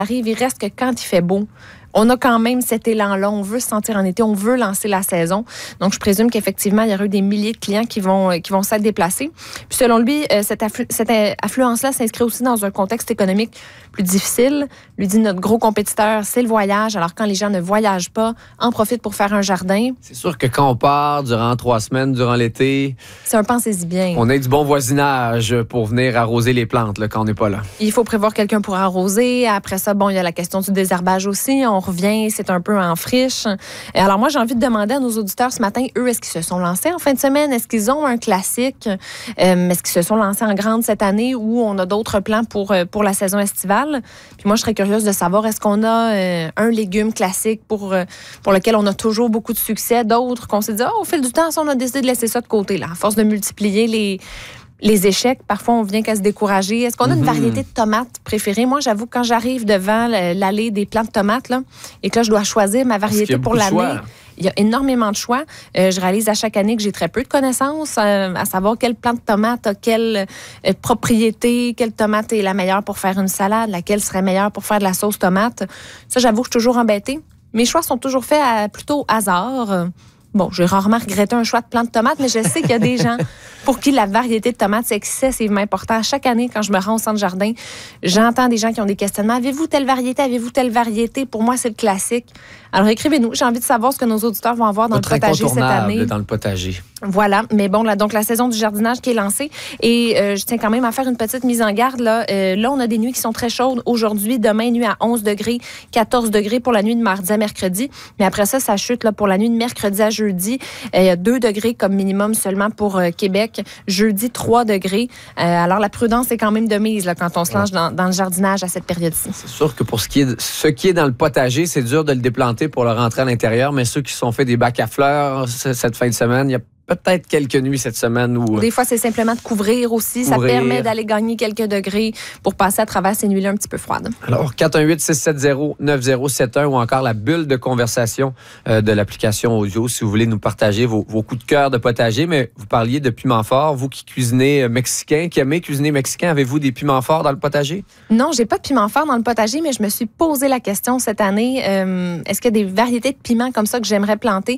arrive, il reste que quand il fait beau, on a quand même cet élan-là. On veut se sentir en été, on veut lancer la saison. Donc, je présume qu'effectivement, il y aura eu des milliers de clients qui vont s'être déplacés. Puis, selon lui, cette affluence-là s'inscrit aussi dans un contexte économique plus difficile. Lui dit, notre gros compétiteur, c'est le voyage. Alors, quand les gens ne voyagent pas, en profitent pour faire un jardin. C'est sûr que quand on part durant 3 semaines, durant l'été... C'est un pensez-y bien. On a du bon voisinage pour venir arroser les plantes là, quand on n'est pas là. Il faut prévoir quelqu'un pour arroser. Après ça, il y a la question du désherbage aussi. On revient, c'est un peu en friche. Alors moi, j'ai envie de demander à nos auditeurs ce matin, eux, est-ce qu'ils se sont lancés en fin de semaine? Est-ce qu'ils ont un classique? Est-ce qu'ils se sont lancés en grande cette année ou on a d'autres plans pour la saison estivale? Puis moi, je serais curieuse de savoir, est-ce qu'on a un légume classique pour lequel on a toujours beaucoup de succès, d'autres qu'on s'est dit, au fil du temps, on a décidé de laisser ça de côté. Là. À force de multiplier les échecs, parfois, on vient qu'à se décourager. Est-ce qu'on a une variété de tomates préférée? Moi, j'avoue, quand j'arrive devant l'allée des plants de tomates, là, et que là, je dois choisir ma variété pour l'année, il y a énormément de choix. Je réalise à chaque année que j'ai très peu de connaissances, à savoir quelle plante de tomate a quelle propriété, quelle tomate est la meilleure pour faire une salade, laquelle serait meilleure pour faire de la sauce tomate. Ça, j'avoue que je suis toujours embêtée. Mes choix sont toujours faits plutôt au hasard. Bon, j'ai rarement regretté un choix de plante de tomates, mais je sais qu'il y a des gens pour qui la variété de tomates, c'est excessivement important. Chaque année, quand je me rends au centre jardin, j'entends des gens qui ont des questionnements. Avez-vous telle variété? Avez-vous telle variété? Pour moi, c'est le classique. Alors, écrivez-nous. J'ai envie de savoir ce que nos auditeurs vont avoir dans le potager cette année. Dans le potager. Voilà. Mais bon, là, donc la saison du jardinage qui est lancée. Et je tiens quand même à faire une petite mise en garde. Là, on a des nuits qui sont très chaudes. Aujourd'hui, demain, nuit à 11 degrés, 14 degrés pour la nuit de mardi à mercredi. Mais après ça, ça chute là, pour la nuit de mercredi à jeudi. Il y a 2 degrés comme minimum seulement pour Québec. Jeudi, 3 degrés. Alors, la prudence est quand même de mise là, quand on se lance dans le jardinage à cette période-ci. C'est sûr que pour ce qui est dans le potager, c'est dur de le déplanter pour le rentrer à l'intérieur, mais ceux qui se sont fait des bacs à fleurs cette fin de semaine, il y a peut-être quelques nuits cette semaine où... Des fois, c'est simplement de couvrir aussi. Ça permet d'aller gagner quelques degrés pour passer à travers ces nuits-là un petit peu froides. Alors, 418-670-9071 ou encore la bulle de conversation de l'application audio si vous voulez nous partager vos coups de cœur de potager. Mais vous parliez de piment fort. Vous qui cuisinez mexicain, qui aimez cuisiner mexicain, avez-vous des piments forts dans le potager? Non, j'ai pas de piment fort dans le potager, mais je me suis posé la question cette année. Est-ce qu'il y a des variétés de piments comme ça que j'aimerais planter?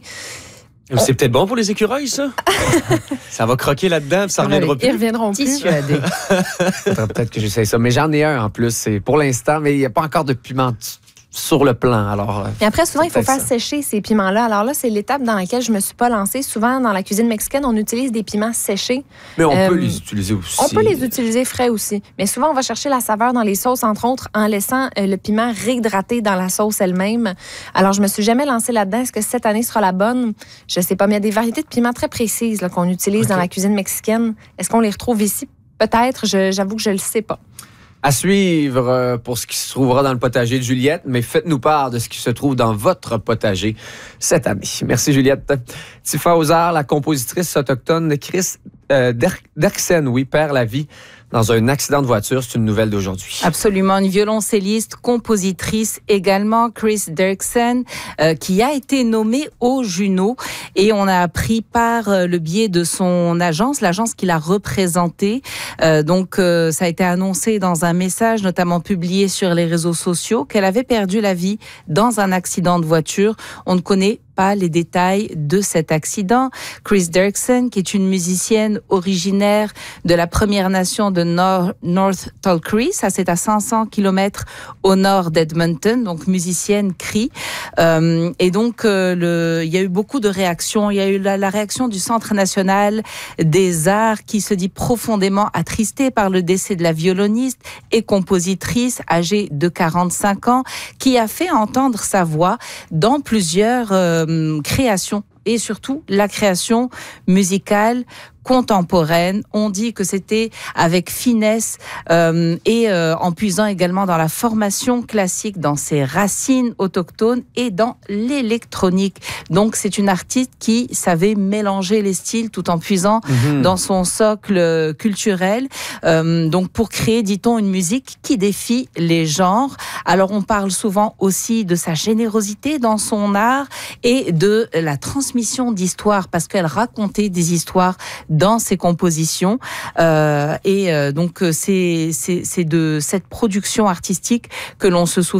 C'est peut-être bon pour les écureuils, ça? Ça va croquer là-dedans, ça ne reviendra plus. Ils reviendront plus. Faudrait peut-être que j'essaye ça. Mais j'en ai un en plus. C'est pour l'instant, mais il n'y a pas encore de piment sur le plan. Alors, et après, souvent, il faut faire sécher ces piments-là. Alors là, c'est l'étape dans laquelle je ne me suis pas lancée. Souvent, dans la cuisine mexicaine, on utilise des piments séchés. Mais on peut les utiliser aussi. On peut les utiliser frais aussi. Mais souvent, on va chercher la saveur dans les sauces, entre autres, en laissant le piment réhydrater dans la sauce elle-même. Alors, je ne me suis jamais lancée là-dedans. Est-ce que cette année sera la bonne? Je ne sais pas. Mais il y a des variétés de piments très précises là, qu'on utilise dans la cuisine mexicaine. Est-ce qu'on les retrouve ici? Peut-être. J'avoue que je ne le sais pas. À suivre pour ce qui se trouvera dans le potager de Juliette, mais faites-nous part de ce qui se trouve dans votre potager cette année. Merci Juliette. Tifa Ozar, la compositrice autochtone Chris Derksen, perd la vie dans un accident de voiture. C'est une nouvelle d'aujourd'hui. Absolument. Une violoncelliste, compositrice également, Chris Derksen, qui a été nommée au Juno. Et on a appris par le biais de son agence, l'agence qui l'a représentée. Donc, ça a été annoncé dans un message, notamment publié sur les réseaux sociaux, qu'elle avait perdu la vie dans un accident de voiture. On ne connaît pas les détails de cet accident. Chris Derksen, qui est une musicienne originaire de la Première Nation de North Tall Cree, ça c'est à 500 km au nord d'Edmonton, donc musicienne Cree. Et donc il y a eu beaucoup de réactions. Il y a eu la réaction du Centre national des arts qui se dit profondément attristé par le décès de la violoniste et compositrice âgée de 45 ans qui a fait entendre sa voix dans plusieurs création et surtout la création musicale contemporaine. On dit que c'était avec finesse et en puisant également dans la formation classique, dans ses racines autochtones et dans l'électronique. Donc c'est une artiste qui savait mélanger les styles tout en puisant dans son socle culturel. Donc pour créer, dit-on, une musique qui défie les genres. Alors on parle souvent aussi de sa générosité dans son art et de la transmission d'histoires parce qu'elle racontait des histoires dans ses compositions donc c'est de cette production artistique que l'on se souvient.